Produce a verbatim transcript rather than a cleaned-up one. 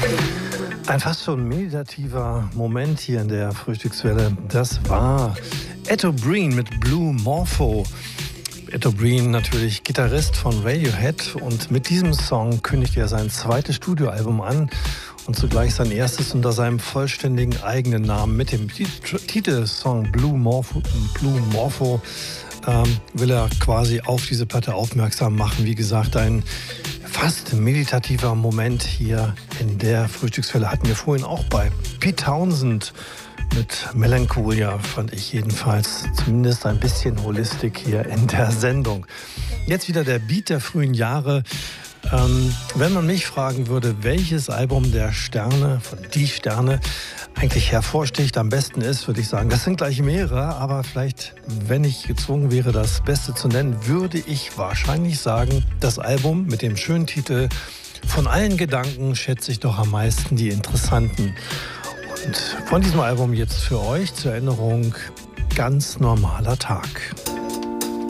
Ein fast schon meditativer Moment hier in der Frühstückswelle, das war Etto Breen mit Blue Morpho. Etto Breen natürlich Gitarrist von Radiohead und mit diesem Song kündigt er sein zweites Studioalbum an und zugleich sein erstes unter seinem vollständigen eigenen Namen mit dem Titelsong Blue Morpho, Blue Morpho ähm, will er quasi auf diese Platte aufmerksam machen. Wie gesagt, ein fast meditativer Moment hier in der Frühstückswelle hatten wir vorhin auch bei Pete Townshend mit Melancholia, fand ich jedenfalls zumindest ein bisschen Holistik hier in der Sendung. Jetzt wieder der Beat der frühen Jahre. Ähm, wenn man mich fragen würde, welches Album der Sterne, von Die Sterne, eigentlich hervorsticht, am besten ist, würde ich sagen, das sind gleich mehrere, aber vielleicht, wenn ich gezwungen wäre, das Beste zu nennen, würde ich wahrscheinlich sagen, das Album mit dem schönen Titel Von allen Gedanken schätze ich doch am meisten die interessanten. Und von diesem Album jetzt für euch zur Erinnerung Ganz normaler Tag.